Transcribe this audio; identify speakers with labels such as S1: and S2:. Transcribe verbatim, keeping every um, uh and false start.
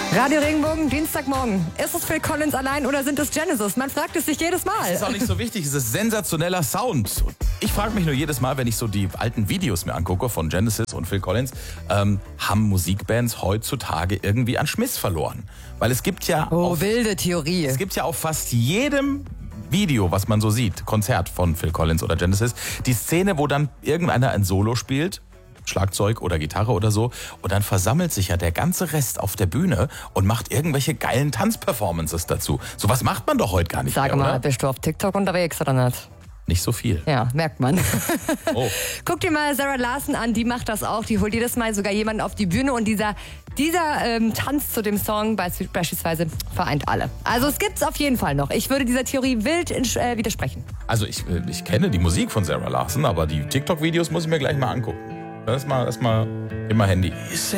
S1: Radio Regenbogen, Dienstagmorgen. Ist es Phil Collins allein oder sind es Genesis? Man fragt es sich jedes Mal.
S2: Das ist auch nicht so wichtig, es ist sensationeller Sound. Ich frage mich nur jedes Mal, wenn ich so die alten Videos mir angucke von Genesis und Phil Collins, ähm, haben Musikbands heutzutage irgendwie an Schmiss verloren? Weil es gibt ja
S1: Oh,
S2: auf,
S1: wilde Theorie.
S2: es gibt ja auf fast jedem Video, was man so sieht, Konzert von Phil Collins oder Genesis, die Szene, wo dann irgendeiner ein Solo spielt, Schlagzeug oder Gitarre oder so, und dann versammelt sich ja der ganze Rest auf der Bühne und macht irgendwelche geilen Tanzperformances dazu. Sowas macht man doch heute gar nicht
S1: Sag
S2: mehr,
S1: mal,
S2: oder?
S1: bist du auf TikTok unterwegs oder nicht?
S2: Nicht so viel.
S1: Ja, merkt man.
S2: Oh.
S1: Guck dir mal Sarah Larson an, die macht das auch. Die holt jedes Mal sogar jemanden auf die Bühne und dieser, dieser ähm, Tanz zu dem Song beispielsweise vereint alle. Also es gibt's auf jeden Fall noch. Ich würde dieser Theorie wild in, äh, widersprechen.
S2: Also ich, äh, ich kenne die Musik von Sarah Larson, aber die TikTok-Videos muss ich mir gleich mal angucken. Lass mal, lass mal, gib mal Handy.